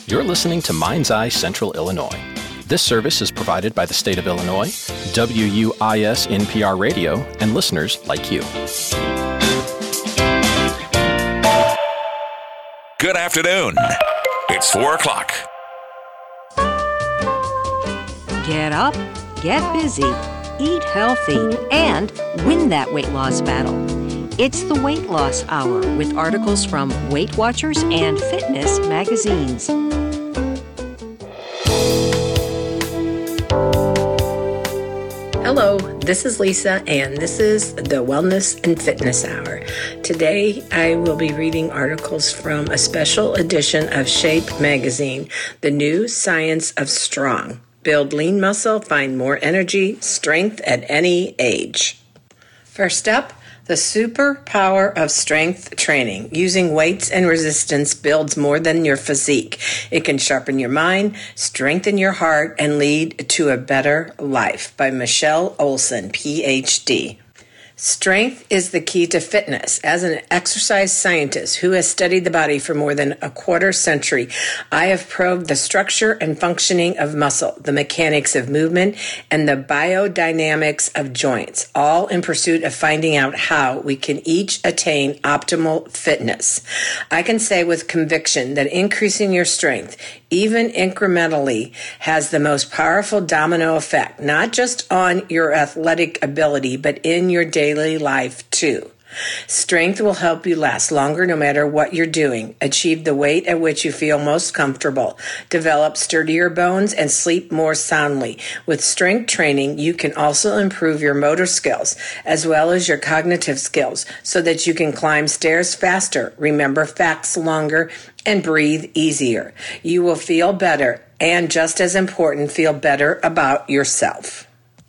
You're listening to Mind's Eye Central Illinois. This service is provided by the state of Illinois, WUIS NPR Radio, and listeners like you. Good afternoon. It's 4 o'clock. Get up, get busy, eat healthy, and win that weight loss battle. It's the Weight Loss Hour with articles from Weight Watchers and Fitness magazines. Hello, this is Lisa, and this is the Wellness and Fitness Hour. Today, I will be reading articles from a special edition of Shape magazine, The New Science of Strong. Build lean muscle, find more energy, strength at any age. First up, the superpower of strength training. Using weights and resistance builds more than your physique. It can sharpen your mind, strengthen your heart, and lead to a better life. By Michelle Olson, PhD. Strength is the key to fitness. As an exercise scientist who has studied the body for more than a quarter century, I have probed the structure and functioning of muscle, the mechanics of movement, and the biodynamics of joints, all in pursuit of finding out how we can each attain optimal fitness. I can say with conviction that increasing your strength, even incrementally, has the most powerful domino effect, not just on your athletic ability, but in your daily life too. Strength will help you last longer no matter what you're doing, achieve the weight at which you feel most comfortable, develop sturdier bones, and sleep more soundly. With strength training, you can also improve your motor skills as well as your cognitive skills so that you can climb stairs faster, remember facts longer, and breathe easier. You will feel better and, just as important, feel better about yourself.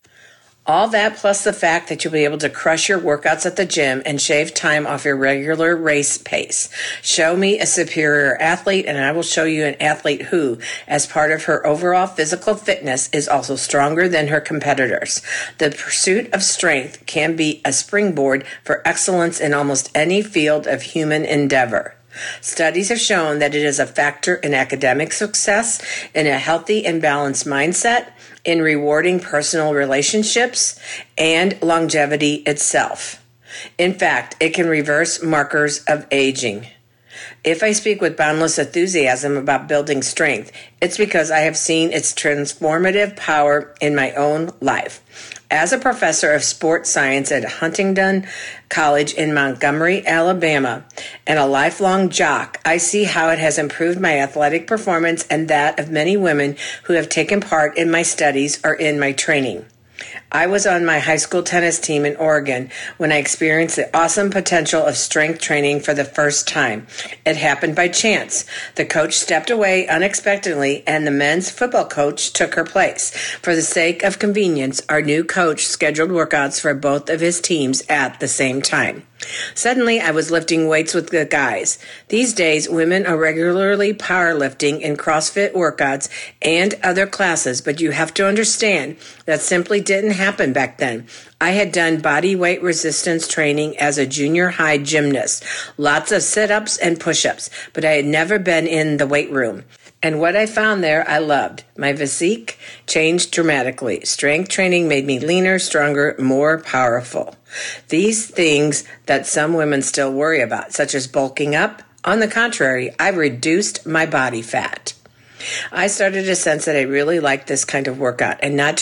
All that plus the fact that you'll be able to crush your workouts at the gym and shave time off your regular race pace. Show me a superior athlete and I will show you an athlete who, as part of her overall physical fitness, is also stronger than her competitors. The pursuit of strength can be a springboard for excellence in almost any field of human endeavor. Studies have shown that it is a factor in academic success, in a healthy and balanced mindset, in rewarding personal relationships, and longevity itself. In fact, it can reverse markers of aging. If I speak with boundless enthusiasm about building strength, it's because I have seen its transformative power in my own life. As a professor of sports science at Huntingdon College in Montgomery, Alabama, and a lifelong jock, I see how it has improved my athletic performance and that of many women who have taken part in my studies or in my training. I was on my high school tennis team in Oregon when I experienced the awesome potential of strength training for the first time. It happened by chance. The coach stepped away unexpectedly and the men's football coach took her place. For the sake of convenience, our new coach scheduled workouts for both of his teams at the same time. Suddenly, I was lifting weights with the guys. These days, women are regularly powerlifting in CrossFit workouts and other classes, but you have to understand that simply didn't happen back then. I had done body weight resistance training as a junior high gymnast, lots of sit-ups and push-ups, but I had never been in the weight room. And what I found there, I loved. My physique changed dramatically. Strength training made me leaner, stronger, more powerful. These things that some women still worry about, such as bulking up, on the contrary, I reduced my body fat. I started to sense that I really liked this kind of workout, and not